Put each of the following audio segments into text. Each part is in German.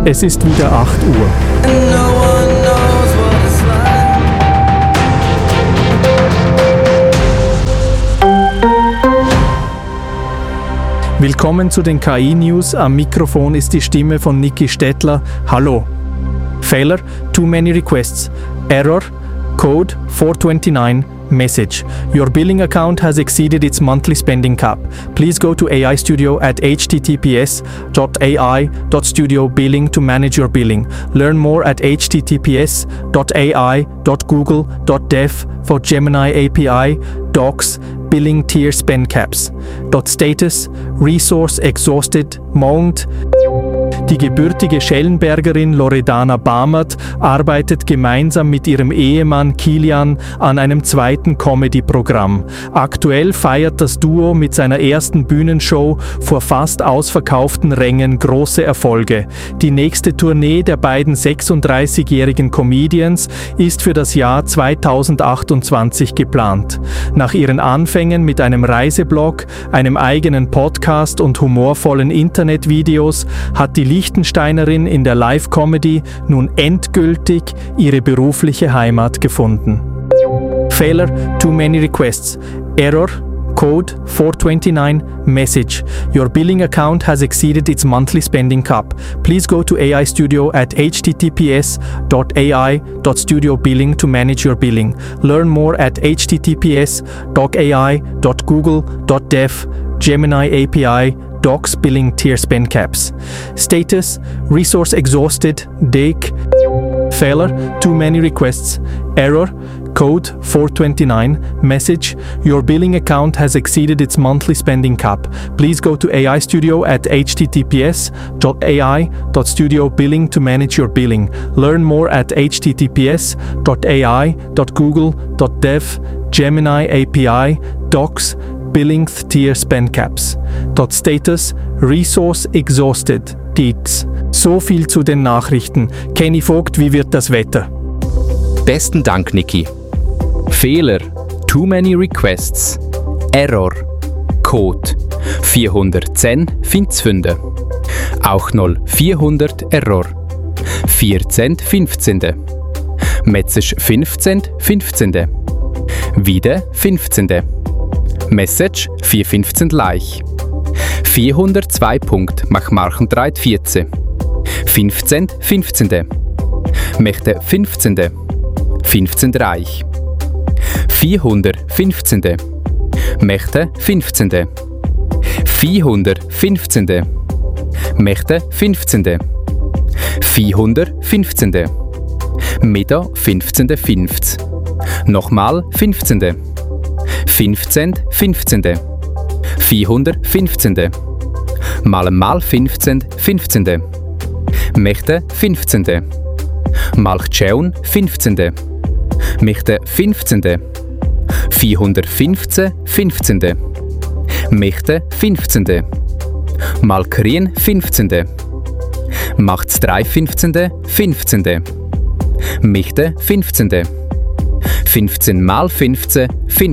Es ist wieder 8 Uhr. Willkommen zu den KI-News. Am Mikrofon ist die Stimme von Niki Stettler. Hallo. Fehler, too many requests. Error, code 429, message. Your billing account has exceeded its monthly spending cap. Please go to AI Studio at https://ai.studio-billing to manage your billing. Learn more at https://ai.google.dev for Gemini API, docs, billing tier spend caps. Status, resource exhausted, Mount. Die gebürtige Schellenbergerin Loredana Bamert arbeitet gemeinsam mit ihrem Ehemann Kilian an einem zweiten Comedy-Programm. Aktuell feiert das Duo mit seiner ersten Bühnenshow vor fast ausverkauften Rängen große Erfolge. Die nächste Tournee der beiden 36-jährigen Comedians ist für das Jahr 2028 geplant. Nach ihren Anfängen mit einem Reiseblog, einem eigenen Podcast und humorvollen Internetvideos hat die Liechtensteinerin in der Live-Comedy nun endgültig ihre berufliche Heimat gefunden. Fehler, too many requests. Error, code 429, message. Your billing account has exceeded its monthly spending cap. Please go to AI Studio at https://ai.studio-billing to manage your billing. Learn more at https://ai.google.dev Gemini API docs billing tier spend caps. Status, resource exhausted, DEC. Failure, too many requests. Error, code 429, message. Your billing account has exceeded its monthly spending cap. Please go to AI Studio at https://ai.studio-billing to manage your billing. Learn more at https://ai.google.dev Gemini API docs billing tier spend caps. Status, resource exhausted, DEETS. So viel zu den Nachrichten. Kenny Vogt, wie wird das Wetter? Besten Dank, Niki. Fehler, too many requests. Error, Code 410 find's finden. Auch 0400 Error. 14 Message 15 Wieder 15. Message 415 Leich. 402 Punkt mach Marchen 314. 15 Mächte 15 Reich. 415 Mächte 15 415 Mächte 15 415 Meter 15 Nochmal 15 15 415 mal 15 Mächte 15 mal Tscheun 15 Mächte 15 415 Mächte 15 mal Krien 15 macht's 3 15 Mächte 15 15 mal 15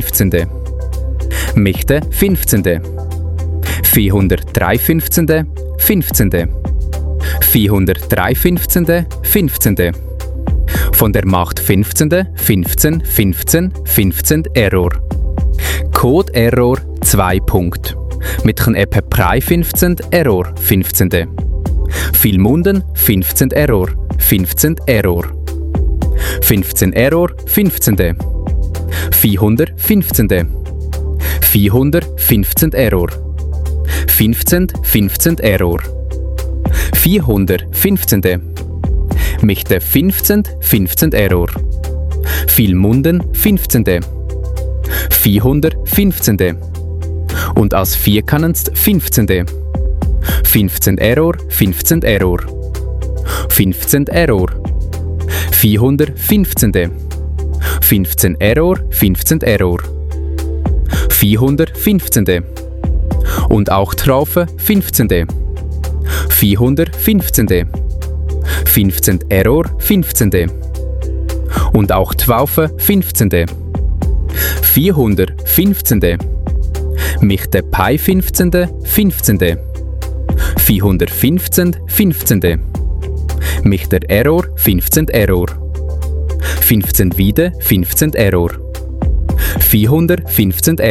Mächte 15 403 15 403 15 von der Macht 15 Error. Code Error 2 Punkt. Mit den App Prei 15 Error 15. Viel Munden 15 Error 15 Error. 15 Error 15. 415. 415 Error. 15 Error. 415. Mächte 15 Error. Viel Munden 15. 415. Und als 4 kannenst 15. 15 Error 15 Error. 15 Error. 415. 15 Error 15 Error. 415. Und auch Traufe 15. 415. 15 Error 15. Und auch Twaufe 15. 415. Michte Pi 15. 415 15. Michter Error 15 Error. 15 Wiede 15 Error. 400 15 Error.